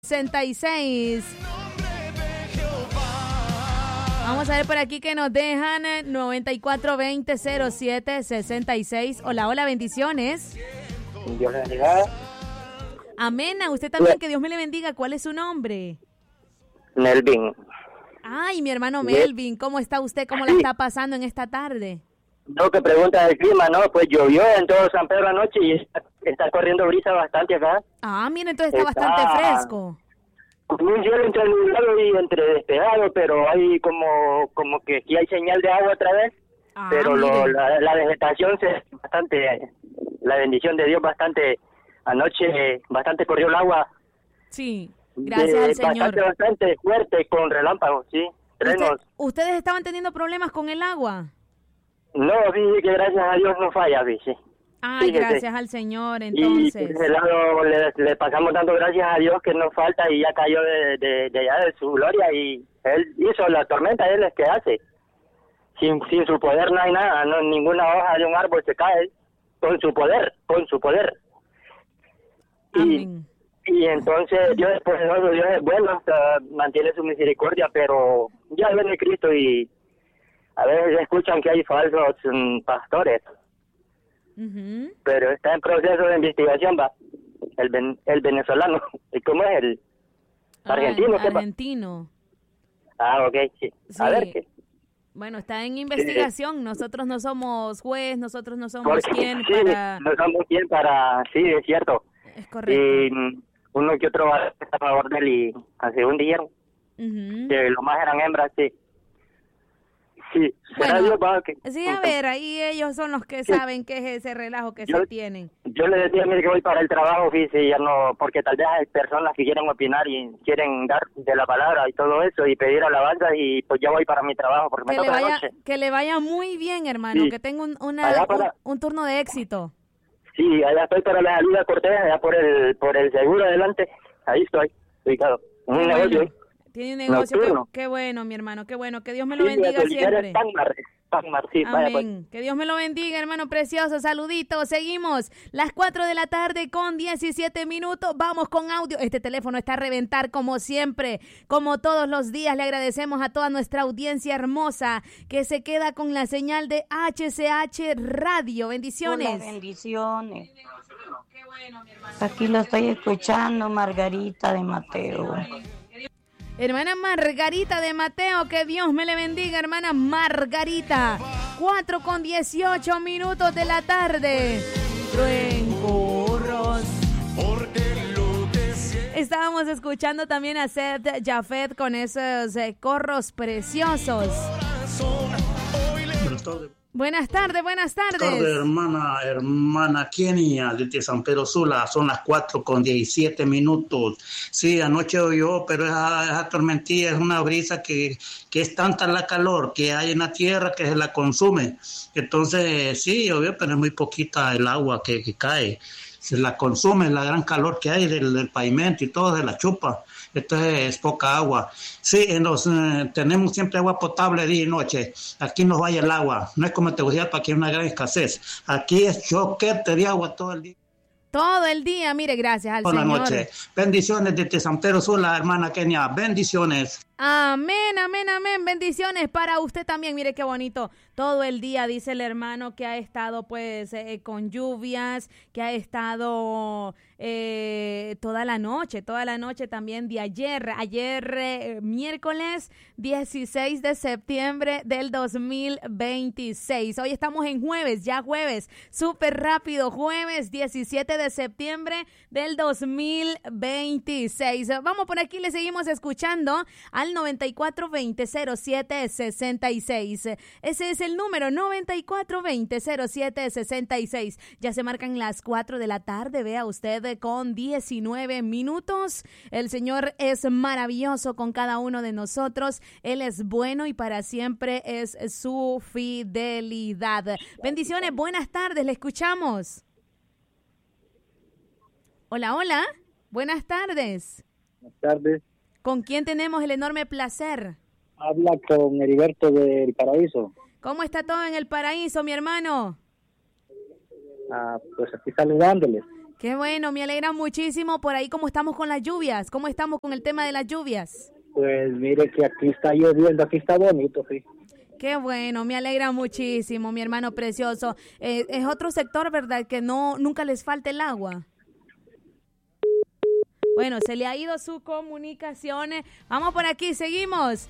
66. Vamos a ver por aquí que nos dejan 94200766. Hola, hola, bendiciones. Dios le bendiga. Amén, a usted también, que Dios me le bendiga. ¿Cuál es su nombre? Melvin. Ay, mi hermano Melvin, ¿cómo está usted? ¿Cómo la está pasando en esta tarde? Lo que pregunta del clima, ¿no? Pues llovió en todo San Pedro anoche y está corriendo brisa bastante acá. Ah, mira, entonces está bastante fresco. Con un cielo entre nublado y entre despejado, pero hay como que aquí hay señal de agua otra vez. Pero la vegetación bastante, la bendición de Dios bastante, anoche bastante corrió el agua. Sí, gracias al Señor. Bastante fuerte con relámpagos, sí. ¿Ustedes estaban teniendo problemas con el agua? No, fíjese que gracias a Dios no falla, fíjese. Ay, gracias al Señor, entonces. Y de ese lado le pasamos dando gracias a Dios que no falta y ya cayó de allá de su gloria y Él hizo la tormenta, Él es que hace. Sin su poder no hay nada, no, ninguna hoja de un árbol se cae, con su poder. Amén. Y entonces Dios es poderoso, Dios es bueno, mantiene su misericordia, pero ya viene Cristo y a veces escuchan que hay falsos pastores. Uh-huh. Pero está en proceso de investigación, va. El venezolano. ¿Y cómo es el argentino? Argentino. Ok, sí. Sí. A ver qué. Bueno, está en investigación. Sí. Nosotros no somos juez, nosotros no somos quien para... No somos quien para... Sí, es cierto. Es correcto. Y uno que otro va a favor de él y así un día. Uh-huh. Que lo más eran hembras, sí. Sí, bueno, Dios va que... Sí, a ver, ahí ellos son los que saben qué es ese relajo que se tienen. Yo le decía, mire, que voy para el trabajo, fíjese, ya no, porque tal vez hay personas que quieren opinar y quieren dar de la palabra y todo eso y pedir alabanza y pues ya voy para mi trabajo porque me toca la noche. Que le vaya muy bien, hermano, sí. Que tenga un turno de éxito. Sí, allá estoy para la salida Cortés, allá por el seguro adelante, ahí estoy, ubicado. Un negocio. Tiene un negocio, qué bueno, mi hermano, qué bueno, que Dios me lo bendiga siempre. Sí, amén, que Dios me lo bendiga, hermano precioso, saluditos, seguimos, las 4 de la tarde con 17 minutos, vamos con audio, este teléfono está a reventar como siempre, como todos los días, le agradecemos a toda nuestra audiencia hermosa que se queda con la señal de HCH Radio, bendiciones. Hola, bendiciones. Qué bueno, mi hermano. Aquí lo estoy escuchando, Margarita de Mateo. Hermana Margarita de Mateo, que Dios me le bendiga, hermana Margarita. 4 con 18 minutos de la tarde. En corros. Estábamos escuchando también a Seth Jafet con esos corros preciosos. Buenas tardes. Buenas tardes, hermana Kenia, desde San Pedro Sula, son las 4 con 17 minutos. Sí, anoche llovió, pero esa tormentilla es una brisa que es tanta la calor que hay en la tierra que se la consume. Entonces, sí, llovió, pero es muy poquita el agua que cae. Se la consume, la gran calor que hay del pavimento y todo, se la chupa. Entonces es poca agua. Sí, tenemos siempre agua potable día y noche. Aquí nos vaya el agua. No es como en Tegucigalpa, que hay una gran escasez. Aquí es choquete de agua todo el día. Todo el día, mire, gracias al Señor. Buenas noches. Bendiciones desde San Pedro Sula, hermana Kenia. Bendiciones. Amén, amén, amén. Bendiciones para usted también. Mire qué bonito. Todo el día, dice el hermano, que ha estado pues con lluvias, que ha estado toda la noche también de ayer miércoles 16 de septiembre del 2026. Hoy estamos en jueves, súper rápido, jueves 17 de septiembre del 2026. Vamos por aquí, le seguimos escuchando al 94200766. Ese es el número 94200766. Ya se marcan las 4 de la tarde, vea usted, con 19 minutos. El Señor es maravilloso con cada uno de nosotros. Él es bueno y para siempre es su fidelidad. Bendiciones, buenas tardes, le escuchamos. Hola, buenas tardes. Buenas tardes. ¿Con quién tenemos el enorme placer? Habla con Heriberto del Paraíso. ¿Cómo está todo en el Paraíso, mi hermano? Pues aquí saludándoles. Qué bueno, me alegra muchísimo. Por ahí, ¿cómo estamos con las lluvias? ¿Cómo estamos con el tema de las lluvias? Pues mire que aquí está lloviendo, aquí está bonito, sí. Qué bueno, me alegra muchísimo, mi hermano precioso. Es otro sector, ¿verdad? Que nunca les falta el agua. Bueno, se le ha ido su comunicación. Vamos por aquí, seguimos.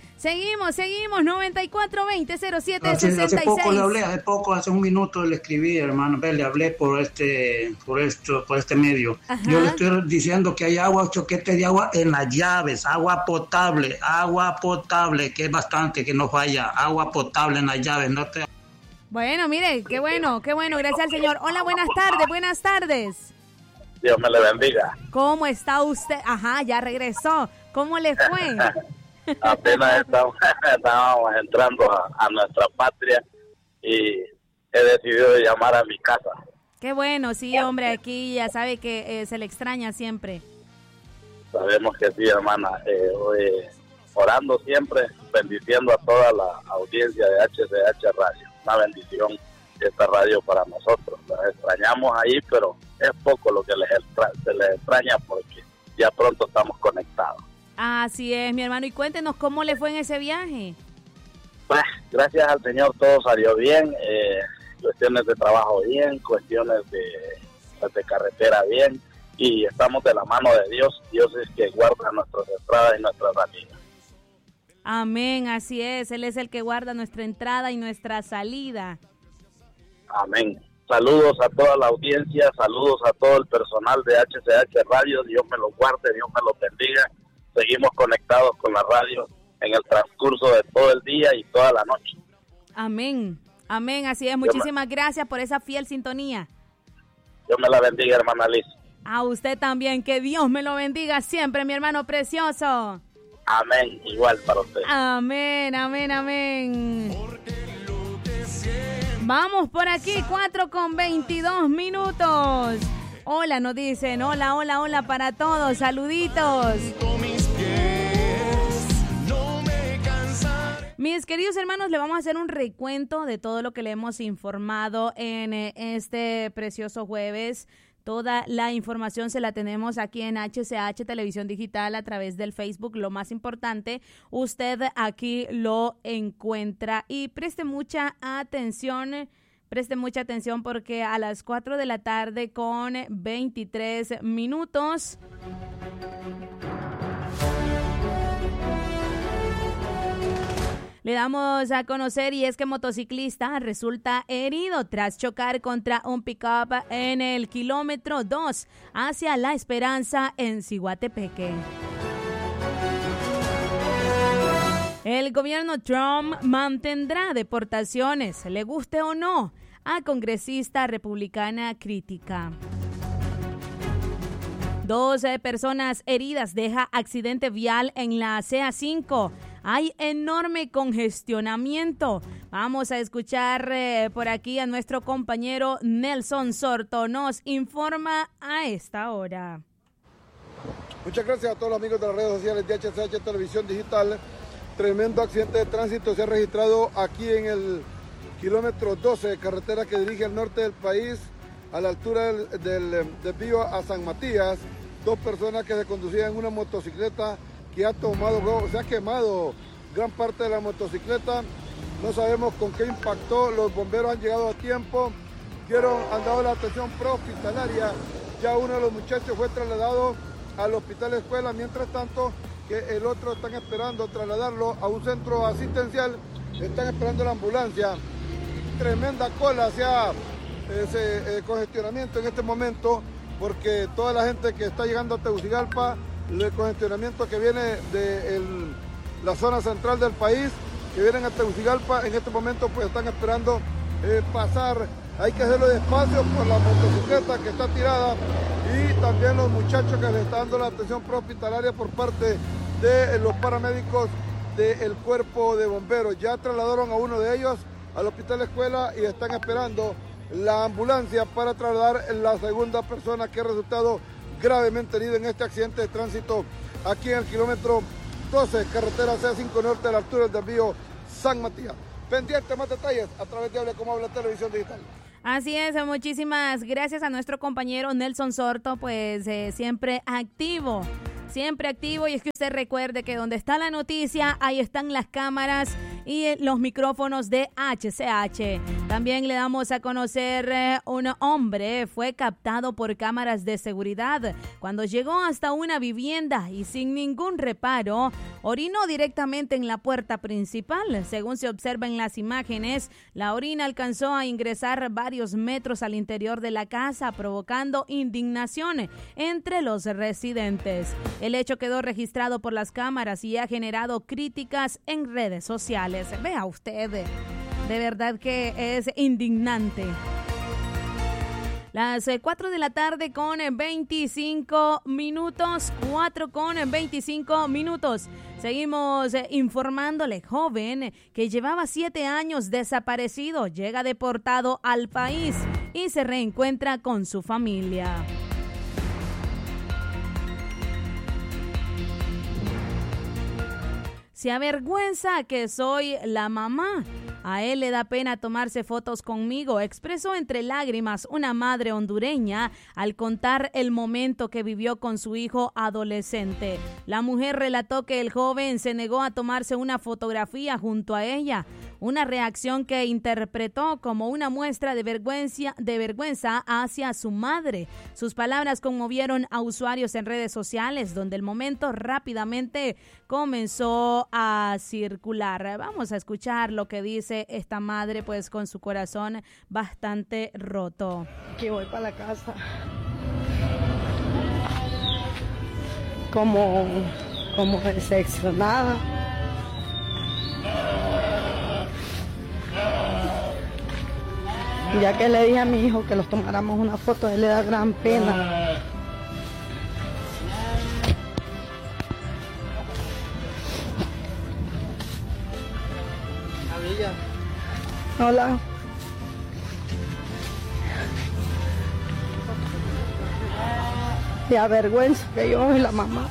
9420-0766. Hace poco le hablé, hace un minuto le escribí, hermano, le hablé por este medio. Ajá. Yo le estoy diciendo que hay choquete de agua en las llaves, agua potable, que es bastante, que no falla, agua potable en las llaves. Bueno, mire, qué bueno, gracias al Señor. Hola, buenas tardes. Dios me le bendiga. ¿Cómo está usted? Ajá, ya regresó. ¿Cómo le fue? Apenas estábamos entrando a nuestra patria y he decidido llamar a mi casa. Qué bueno, sí, hombre, aquí ya sabe que se le extraña siempre. Sabemos que sí, hermana. Orando siempre, bendiciendo a toda la audiencia de HCH Radio. Una bendición esta radio para nosotros. La extrañamos ahí, pero es poco lo que se les extraña porque ya pronto estamos conectados. Así es, mi hermano. Y cuéntenos cómo le fue en ese viaje. Pues, gracias al Señor todo salió bien. Cuestiones de trabajo bien, cuestiones de carretera bien. Y estamos de la mano de Dios. Dios es que guarda nuestras entradas y nuestras salidas. Amén, así es. Él es el que guarda nuestra entrada y nuestra salida. Amén. Saludos a toda la audiencia, saludos a todo el personal de HCH Radio. Dios me los guarde, Dios me los bendiga. Seguimos conectados con la radio en el transcurso de todo el día y toda la noche. Amén, amén, así es. Muchísimas gracias por esa fiel sintonía. Dios me la bendiga, hermana Liz. A usted también, que Dios me lo bendiga siempre, mi hermano precioso. Amén, igual para usted. Amén, amén, amén. Vamos por aquí, 4:22. Hola, nos dicen, hola para todos, saluditos. Mis queridos hermanos, le vamos a hacer un recuento de todo lo que le hemos informado en este precioso jueves. Toda la información se la tenemos aquí en HCH Televisión Digital a través del Facebook. Lo más importante, usted aquí lo encuentra y preste mucha atención porque a las 4 de la tarde con 23 minutos... Le damos a conocer y es que motociclista resulta herido tras chocar contra un pick-up en el kilómetro 2 hacia La Esperanza en Ciguatepeque. El gobierno Trump mantendrá deportaciones, le guste o no, a congresista republicana crítica. 12 personas heridas deja accidente vial en la CA5. Hay enorme congestionamiento. Vamos a escuchar por aquí a nuestro compañero Nelson Sorto. Nos informa a esta hora. Muchas gracias a todos los amigos de las redes sociales de HCH Televisión Digital. Tremendo accidente de tránsito se ha registrado aquí en el kilómetro 12 de carretera que dirige al norte del país, a la altura del desvío a San Matías. 2 personas que se conducían en una motocicleta que se ha quemado gran parte de la motocicleta. No sabemos con qué impactó. Los bomberos han llegado a tiempo, han dado la atención prehospitalaria. Ya uno de los muchachos fue trasladado al hospital escuela, mientras tanto que el otro están esperando trasladarlo a un centro asistencial. Están esperando la ambulancia. Tremenda cola, ese congestionamiento en este momento, porque toda la gente que está llegando a Tegucigalpa, el congestionamiento que viene de la zona central del país, que vienen a Tegucigalpa, en este momento pues están esperando pasar. Hay que hacerlo despacio por la motocicleta que está tirada y también los muchachos que le están dando la atención prehospitalaria por parte de los paramédicos del cuerpo de bomberos. Ya trasladaron a uno de ellos al hospital escuela y están esperando la ambulancia para trasladar la segunda persona que ha resultado gravemente herido en este accidente de tránsito aquí en el kilómetro 12, carretera C5 Norte, a la altura del desvío San Matías. Pendiente más detalles a través de Hable Como Habla Televisión Digital. Así es, muchísimas gracias a nuestro compañero Nelson Sorto, pues siempre activo, y es que usted recuerde que donde está la noticia, ahí están las cámaras y los micrófonos de HCH. También le damos a conocer un hombre fue captado por cámaras de seguridad cuando llegó hasta una vivienda y sin ningún reparo orinó directamente en la puerta principal. Según se observa en las imágenes, la orina alcanzó a ingresar varios metros al interior de la casa, provocando indignación entre los residentes. El hecho quedó registrado por las cámaras y ha generado críticas en redes sociales. Vea usted, de verdad que es indignante. Las 4 de la tarde con 25 minutos, 4 con 25 minutos. Seguimos informándole, joven que llevaba 7 años desaparecido, llega deportado al país y se reencuentra con su familia. Se avergüenza que soy la mamá. A él le da pena tomarse fotos conmigo, expresó entre lágrimas una madre hondureña al contar el momento que vivió con su hijo adolescente. La mujer relató que el joven se negó a tomarse una fotografía junto a ella, una reacción que interpretó como una muestra de vergüenza hacia su madre. Sus palabras conmovieron a usuarios en redes sociales, donde el momento rápidamente comenzó a circular. Vamos a escuchar lo que dice esta madre, pues con su corazón bastante roto. Que voy para la casa como decepcionada. Ya que le dije a mi hijo que los tomáramos una foto, a él le da gran pena. Hola. Me avergüenza que yo soy la mamá.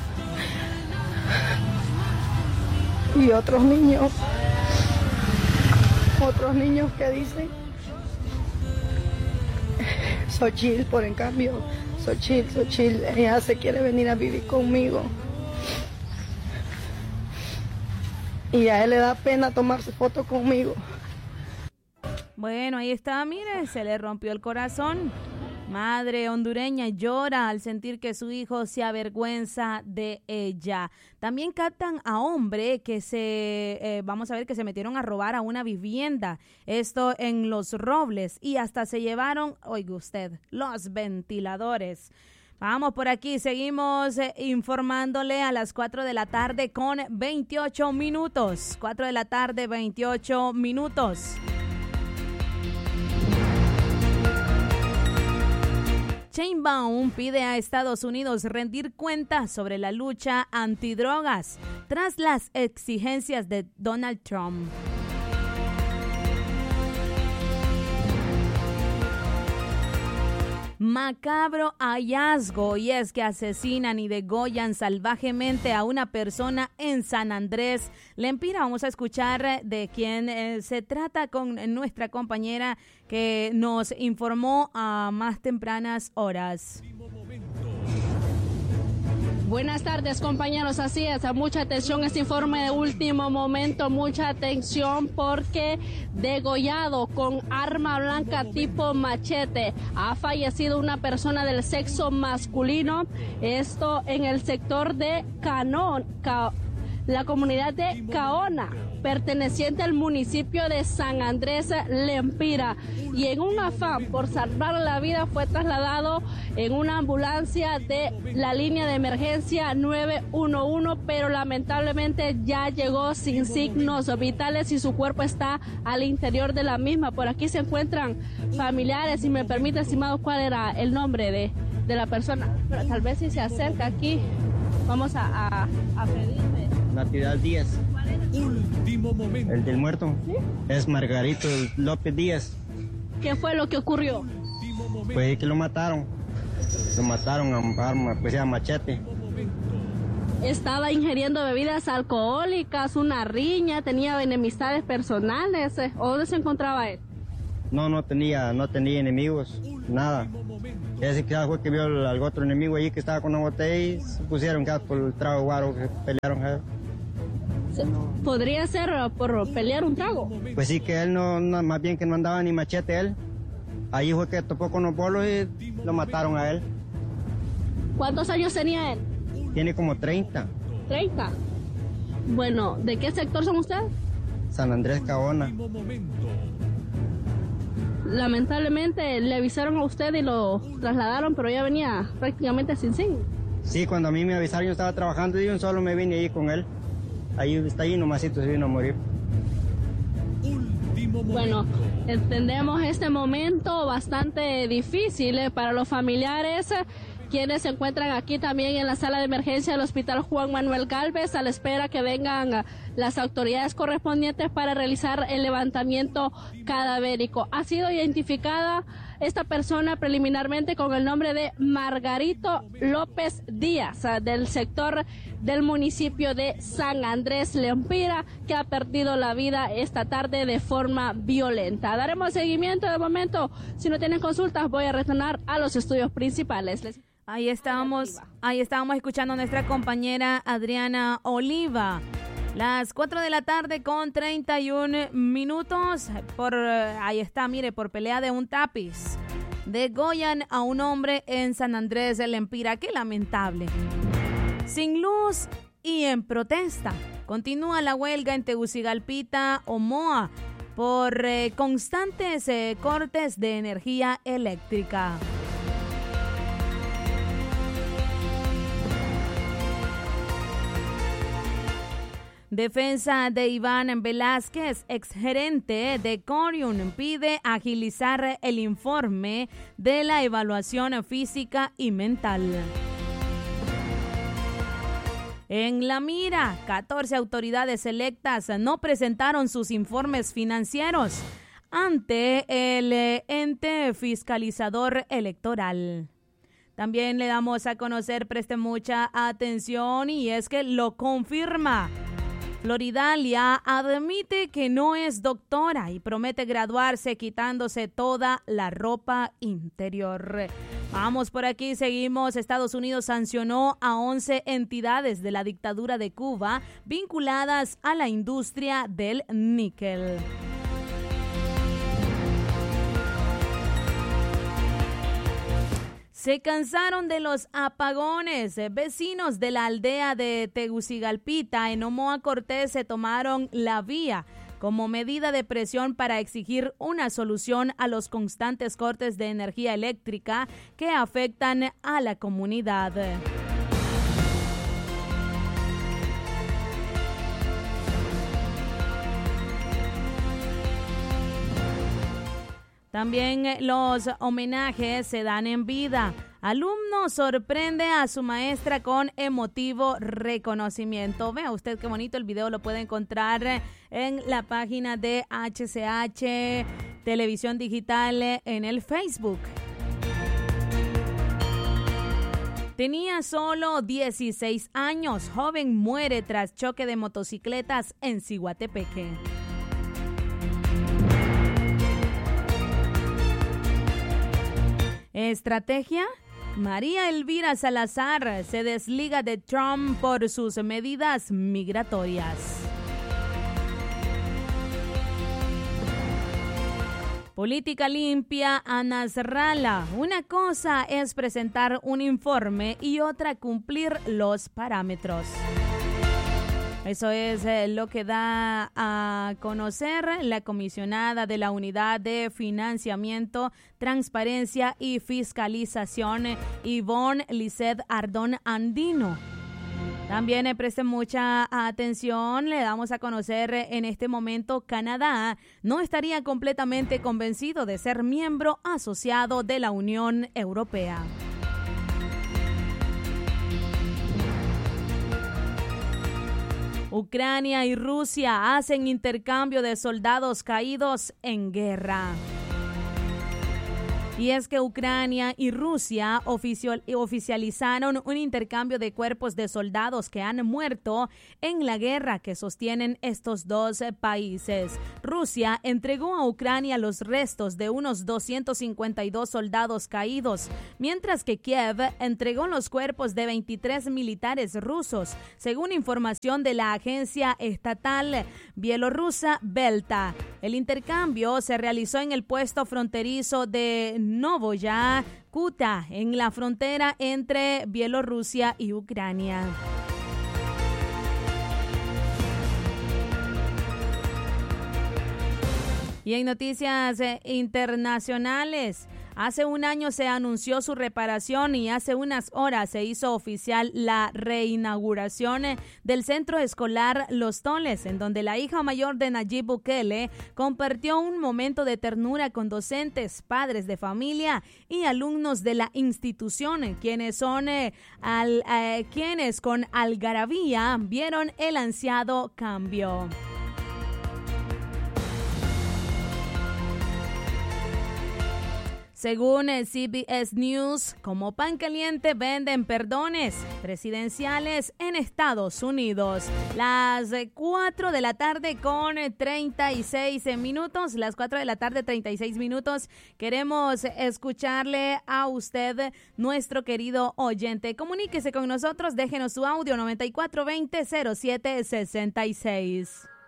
Y otros niños que dicen Xochitl, por en cambio, Xochitl, ella se quiere venir a vivir conmigo. Y a él le da pena tomarse foto conmigo. Bueno, ahí está, mire, se le rompió el corazón. Madre hondureña llora al sentir que su hijo se avergüenza de ella. También captan a hombre que vamos a ver que se metieron a robar a una vivienda. Esto en Los Robles y hasta se llevaron, oiga usted, los ventiladores. Vamos por aquí, seguimos informándole a las 4 de la tarde con 28 minutos. 4 de la tarde, 28 minutos. Sheinbaum pide a Estados Unidos rendir cuentas sobre la lucha antidrogas tras las exigencias de Donald Trump. Macabro hallazgo, y es que asesinan y degollan salvajemente a una persona en San Andrés Lempira. Vamos a escuchar de quién se trata con nuestra compañera que nos informó a más tempranas horas. Buenas tardes, compañeros. Así es, mucha atención, este informe de último momento, mucha atención porque degollado con arma blanca tipo machete ha fallecido una persona del sexo masculino, esto en el sector de la comunidad de Caona, perteneciente al municipio de San Andrés Lempira, y en un afán por salvar la vida fue trasladado en una ambulancia de la línea de emergencia 911, pero lamentablemente ya llegó sin signos vitales y su cuerpo está al interior de la misma. Por aquí se encuentran familiares, si me permite, estimado, ¿cuál era el nombre de la persona? Pero tal vez si se acerca aquí, vamos a pedirle. Natividad Díaz. Último momento. El del muerto. ¿Sí? Es Margarito López Díaz. ¿Qué fue lo que ocurrió? Pues que lo mataron. Lo mataron a arma, pues a machete. Estaba ingiriendo bebidas alcohólicas, una riña, tenía enemistades personales. ¿O dónde se encontraba él? No tenía enemigos, nada. Ese que fue que vio al otro enemigo allí que estaba con una botella y se pusieron por el trago guaro que pelearon. ¿Podría ser por pelear un trago? Pues sí, que él no, más bien que no andaba ni machete él. Ahí fue que topó con los bolos y lo mataron a él. ¿Cuántos años tenía él? Tiene como 30. ¿30? Bueno, ¿de qué sector son ustedes? San Andrés Cabona. Lamentablemente le avisaron a usted y lo trasladaron, pero ya venía prácticamente sin signo. Sí, cuando a mí me avisaron yo estaba trabajando y yo solo me vine ahí con él. Ahí está ahí nomasito, se vino a morir. Bueno, entendemos este momento bastante difícil para los familiares, quienes se encuentran aquí también en la sala de emergencia del Hospital Juan Manuel Gálvez, a la espera que vengan las autoridades correspondientes para realizar el levantamiento cadavérico. Ha sido identificada esta persona preliminarmente con el nombre de Margarito López Díaz, del sector del municipio de San Andrés Lempira, que ha perdido la vida esta tarde de forma violenta. Daremos seguimiento de momento. Si no tienen consultas, voy a retornar a los estudios principales. Ahí estábamos escuchando a nuestra compañera Adriana Oliva. Las 4 de la tarde con 31 minutos. Ahí está, mire, por pelea de un tapiz. Degollan a un hombre en San Andrés de Lempira. Qué lamentable. Sin luz y en protesta. Continúa la huelga en Tegucigalpita, Omoa, por constantes cortes de energía eléctrica. Defensa de Iván Velázquez, exgerente de Corium, pide agilizar el informe de la evaluación física y mental. En La Mira, 14 autoridades electas no presentaron sus informes financieros ante el ente fiscalizador electoral. También le damos a conocer, preste mucha atención, y es que lo confirma. Floridalia admite que no es doctora y promete graduarse quitándose toda la ropa interior. Vamos por aquí, seguimos. Estados Unidos sancionó a 11 entidades de la dictadura de Cuba vinculadas a la industria del níquel. Se cansaron de los apagones. Vecinos de la aldea de Tegucigalpita en Omoa Cortés se tomaron la vía como medida de presión para exigir una solución a los constantes cortes de energía eléctrica que afectan a la comunidad. También los homenajes se dan en vida. Alumno sorprende a su maestra con emotivo reconocimiento. Vea usted qué bonito, el video lo puede encontrar en la página de HCH Televisión Digital en el Facebook. Tenía solo 16 años. Joven muere tras choque de motocicletas en Ciguatepeque. Estrategia: María Elvira Salazar se desliga de Trump por sus medidas migratorias. Política limpia a Nasrallah. Una cosa es presentar un informe y otra cumplir los parámetros. Eso es lo que da a conocer la comisionada de la Unidad de Financiamiento, Transparencia y Fiscalización, Ivonne Lisset Ardón Andino. También presten mucha atención, le damos a conocer en este momento Canadá no estaría completamente convencido de ser miembro asociado de la Unión Europea. Ucrania y Rusia hacen intercambio de soldados caídos en guerra. Y es que Ucrania y Rusia oficializaron un intercambio de cuerpos de soldados que han muerto en la guerra que sostienen estos dos países. Rusia entregó a Ucrania los restos de unos 252 soldados caídos, mientras que Kiev entregó los cuerpos de 23 militares rusos, según información de la agencia estatal bielorrusa Belta. El intercambio se realizó en el puesto fronterizo de Novoya Kuta, en la frontera entre Bielorrusia y Ucrania. Y en noticias internacionales, hace un año se anunció su reparación y hace unas horas se hizo oficial la reinauguración del centro escolar Los Toles, en donde la hija mayor de Nayib Bukele compartió un momento de ternura con docentes, padres de familia y alumnos de la institución, quienes con algarabía vieron el ansiado cambio. Según el CBS News, como pan caliente venden perdones presidenciales en Estados Unidos. Las 4 de la tarde con 36 minutos. Las 4 de la tarde, 36 minutos. Queremos escucharle a usted, nuestro querido oyente. Comuníquese con nosotros, déjenos su audio 9420-0766.